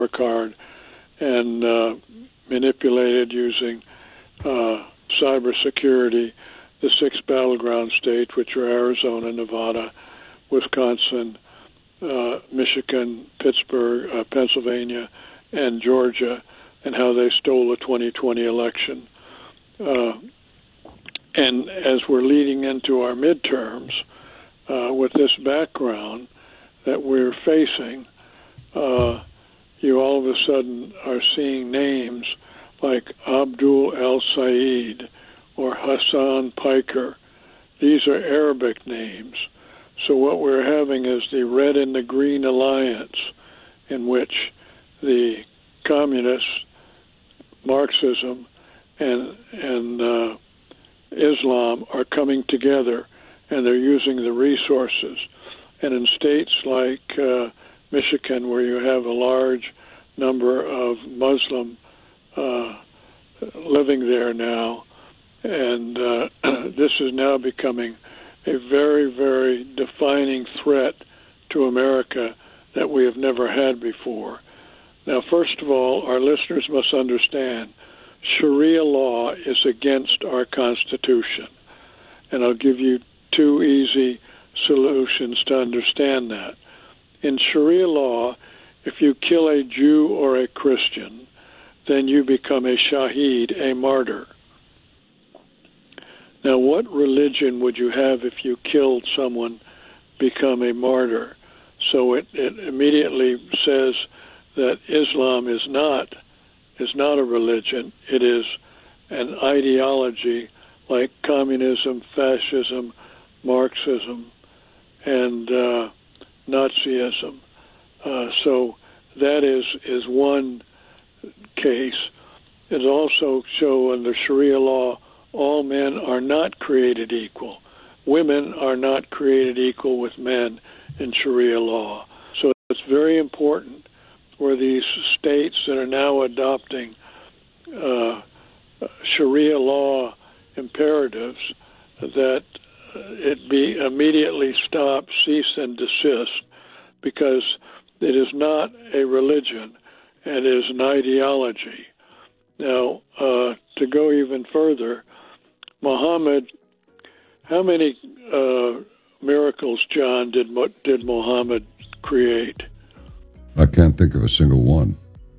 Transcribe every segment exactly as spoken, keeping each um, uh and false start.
scorecard and uh, manipulated using uh, cybersecurity the six battleground states, which are Arizona, Nevada, Wisconsin, uh, Michigan, Pittsburgh, uh, Pennsylvania, and Georgia, and how they stole the twenty twenty election. Uh, and as we're leading into our midterms, uh, with this background that we're facing, uh, you all of a sudden are seeing names like Abdul El-Sayed or Hassan Piker. These are Arabic names. So what we're having is the red and the green alliance, in which the communists, Marxism, and and uh, Islam are coming together, and they're using the resources. And in states like uh, Michigan, where you have a large number of Muslim uh, living there now, and uh, this is now becoming a very, very defining threat to America that we have never had before. Now, first of all, our listeners must understand Sharia law is against our Constitution. And I'll give you two easy solutions to understand that. In Sharia law, if you kill a Jew or a Christian, then you become a shaheed, a martyr. Now, what religion would you have if you killed someone, become a martyr? So it, it immediately says that Islam is not is not a religion. It is an ideology like communism, fascism, Marxism, and uh, Nazism. Uh, so that is is one case. It also shows under Sharia law, all men are not created equal. Women are not created equal with men in Sharia law. So it's very important where these states that are now adopting uh, Sharia law imperatives that it be immediately stopped, cease and desist, because it is not a religion, it is an ideology. Now, uh, to go even further, Muhammad, how many uh, miracles, John, did did Muhammad create? I can't think of a single one.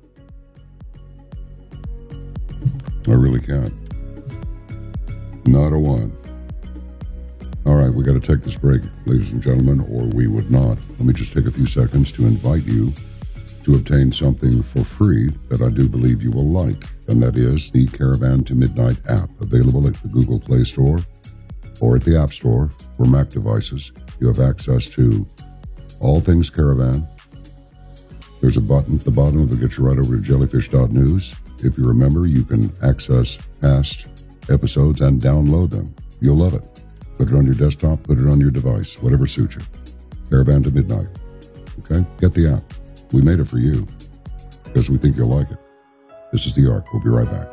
I really can't. Not a one. All right, we got to take this break, ladies and gentlemen, or we would not. Let me just take a few seconds to invite you to obtain something for free that I do believe you will like, and that is the Caravan to Midnight app, available at the Google Play Store or at the App Store for Mac devices. You have access to all things Caravan. There's a button at the bottom that gets you right over to jellyfish dot news. If you remember, you can access past episodes and download them. You'll love it. Put it on your desktop, put it on your device, whatever suits you. Caravan to Midnight. Okay? Get the app. We made it for you because we think you'll like it. This is The Ark. We'll be right back.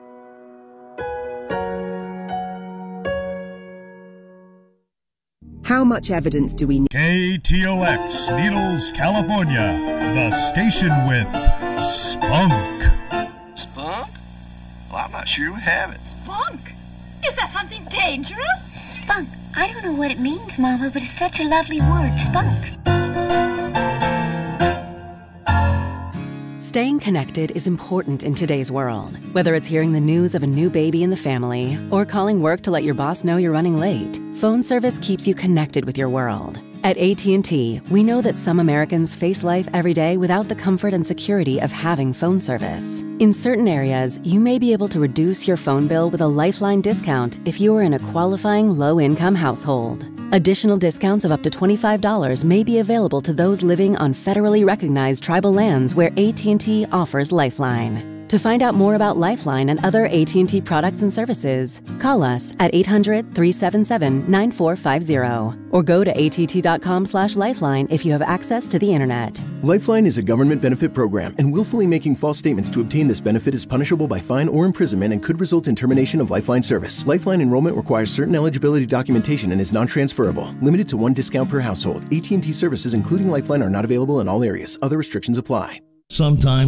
How much evidence do we need? K T O X, Needles, California. The station with spunk. Spunk? Well, I'm not sure we have it. Spunk? Is that something dangerous? Spunk. I don't know what it means, Mama, but it's such a lovely word, spunk. Staying connected is important in today's world. Whether it's hearing the news of a new baby in the family or calling work to let your boss know you're running late, phone service keeps you connected with your world. At A T and T, we know that some Americans face life every day without the comfort and security of having phone service. In certain areas, you may be able to reduce your phone bill with a Lifeline discount if you are in a qualifying low-income household. Additional discounts of up to twenty-five dollars may be available to those living on federally recognized tribal lands where A T and T offers Lifeline. To find out more about Lifeline and other A T and T products and services, call us at eight hundred, three seven seven, nine four five zero or go to A T T dot com slash lifeline if you have access to the internet. Lifeline is a government benefit program, and willfully making false statements to obtain this benefit is punishable by fine or imprisonment and could result in termination of Lifeline service. Lifeline enrollment requires certain eligibility documentation and is non-transferable. Limited to one discount per household. A T and T services, including Lifeline, are not available in all areas. Other restrictions apply. Sometimes